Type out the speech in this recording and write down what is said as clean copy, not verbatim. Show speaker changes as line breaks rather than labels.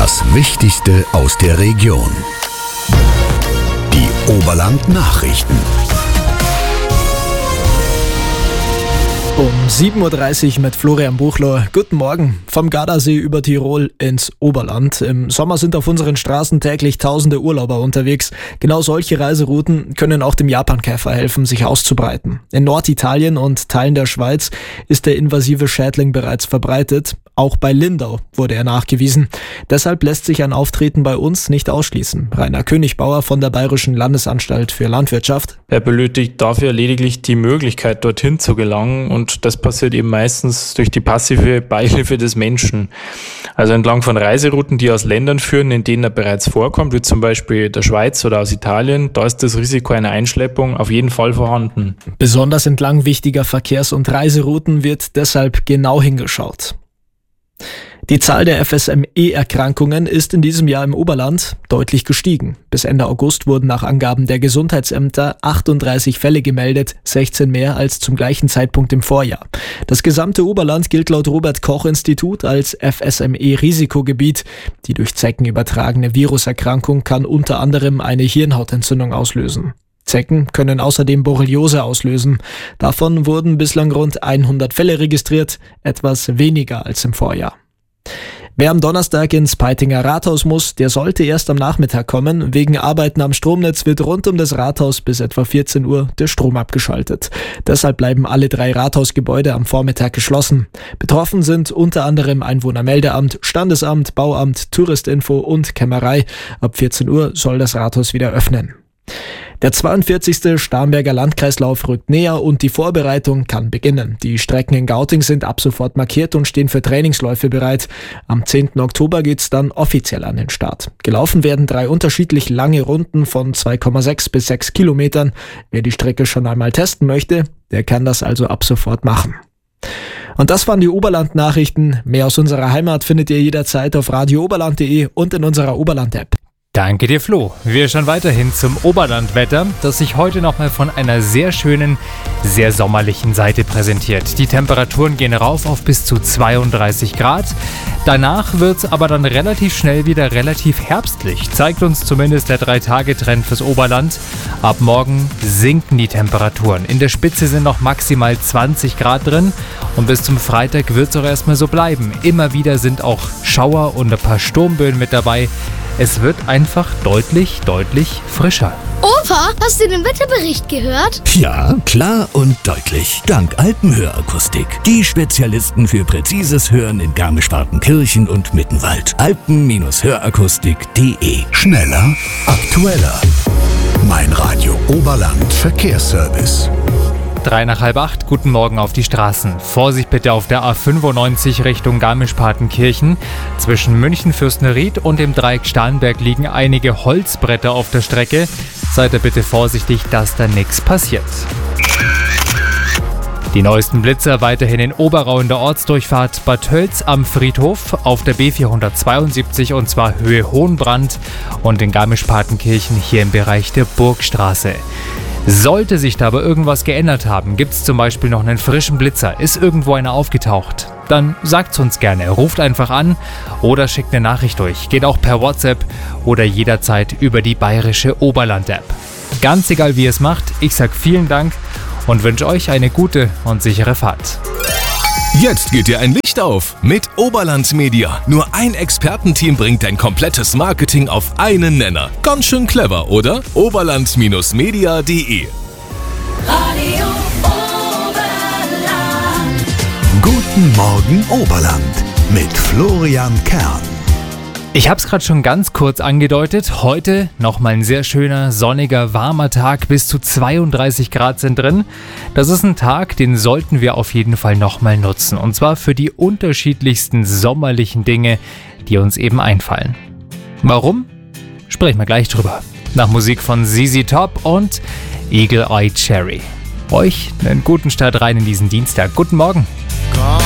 Das Wichtigste aus der Region. Die Oberland-Nachrichten.
Um 7.30 Uhr mit Florian Buchler. Guten Morgen. Vom Gardasee über Tirol ins Oberland. Im Sommer sind auf unseren Straßen täglich tausende Urlauber unterwegs. Genau solche Reiserouten können auch dem Japankäfer helfen, sich auszubreiten. In Norditalien und Teilen der Schweiz ist der invasive Schädling bereits verbreitet. Auch bei Lindau wurde er nachgewiesen. Deshalb lässt sich ein Auftreten bei uns nicht ausschließen. Rainer Königbauer von der Bayerischen Landesanstalt für Landwirtschaft.
Er benötigt dafür lediglich die Möglichkeit, dorthin zu gelangen, und das passiert eben meistens durch die passive Beihilfe des Menschen. Also entlang von Reiserouten, die aus Ländern führen, in denen er bereits vorkommt, wie zum Beispiel der Schweiz oder aus Italien, da ist das Risiko einer Einschleppung auf jeden Fall vorhanden.
Besonders entlang wichtiger Verkehrs- und Reiserouten wird deshalb genau hingeschaut. Die Zahl der FSME-Erkrankungen ist in diesem Jahr im Oberland deutlich gestiegen. Bis Ende August wurden nach Angaben der Gesundheitsämter 38 Fälle gemeldet, 16 mehr als zum gleichen Zeitpunkt im Vorjahr. Das gesamte Oberland gilt laut Robert-Koch-Institut als FSME-Risikogebiet. Die durch Zecken übertragene Viruserkrankung kann unter anderem eine Hirnhautentzündung auslösen. Zecken können außerdem Borreliose auslösen. Davon wurden bislang rund 100 Fälle registriert, etwas weniger als im Vorjahr. Wer am Donnerstag ins Peitinger Rathaus muss, der sollte erst am Nachmittag kommen. Wegen Arbeiten am Stromnetz wird rund um das Rathaus bis etwa 14 Uhr der Strom abgeschaltet. Deshalb bleiben alle 3 Rathausgebäude am Vormittag geschlossen. Betroffen sind unter anderem Einwohnermeldeamt, Standesamt, Bauamt, Touristinfo und Kämmerei. Ab 14 Uhr soll das Rathaus wieder öffnen. Der 42. Starnberger Landkreislauf rückt näher und die Vorbereitung kann beginnen. Die Strecken in Gauting sind ab sofort markiert und stehen für Trainingsläufe bereit. Am 10. Oktober geht's dann offiziell an den Start. Gelaufen werden 3 unterschiedlich lange Runden von 2,6 bis 6 Kilometern. Wer die Strecke schon einmal testen möchte, der kann das also ab sofort machen. Und das waren die Oberland-Nachrichten. Mehr aus unserer Heimat findet ihr jederzeit auf radiooberland.de und in unserer Oberland-App.
Danke dir, Flo. Wir schauen weiterhin zum Oberlandwetter, das sich heute nochmal von einer sehr schönen, sehr sommerlichen Seite präsentiert. Die Temperaturen gehen rauf auf bis zu 32 Grad. Danach wird es aber dann relativ schnell wieder relativ herbstlich, zeigt uns zumindest der 3-Tage-Trend fürs Oberland. Ab morgen sinken die Temperaturen. In der Spitze sind noch maximal 20 Grad drin und bis zum Freitag wird es auch erstmal so bleiben. Immer wieder sind auch Schauer und ein paar Sturmböen mit dabei. Es wird einfach deutlich frischer.
Opa, hast du den Wetterbericht gehört?
Ja, klar und deutlich. Dank Alpenhörakustik. Die Spezialisten für präzises Hören in Garmisch-Partenkirchen und Mittenwald. Alpen-Hörakustik.de. Schneller, aktueller. Mein Radio Oberland Verkehrsservice.
7:53, guten Morgen auf die Straßen. Vorsicht bitte auf der A95 Richtung Garmisch-Partenkirchen. Zwischen München-Fürstenried und dem Dreieck Starnberg liegen einige Holzbretter auf der Strecke. Seid ihr bitte vorsichtig, dass da nichts passiert. Die neuesten Blitzer weiterhin in Oberau in der Ortsdurchfahrt Bad Tölz am Friedhof, auf der B472 und zwar Höhe Hohenbrand und in Garmisch-Partenkirchen hier im Bereich der Burgstraße. Sollte sich da aber irgendwas geändert haben, gibt es zum Beispiel noch einen frischen Blitzer, ist irgendwo einer aufgetaucht, dann sagt's uns gerne, ruft einfach an oder schickt eine Nachricht durch, geht auch per WhatsApp oder jederzeit über die bayerische Oberland-App. Ganz egal wie ihr es macht, ich sag vielen Dank und wünsche euch eine gute und sichere Fahrt.
Jetzt geht dir ein Licht auf mit Oberland Media. Nur ein Expertenteam bringt dein komplettes Marketing auf einen Nenner. Ganz schön clever, oder? Oberland-media.de.
Radio Oberland.
Guten Morgen Oberland mit Florian Kern.
Ich habe es gerade schon ganz kurz angedeutet. Heute nochmal ein sehr schöner, sonniger, warmer Tag. Bis zu 32 Grad sind drin. Das ist ein Tag, den sollten wir auf jeden Fall nochmal nutzen. Und zwar für die unterschiedlichsten sommerlichen Dinge, die uns eben einfallen. Warum? Sprechen wir gleich drüber. Nach Musik von ZZ Top und Eagle Eye Cherry. Euch einen guten Start rein in diesen Dienstag. Guten Morgen.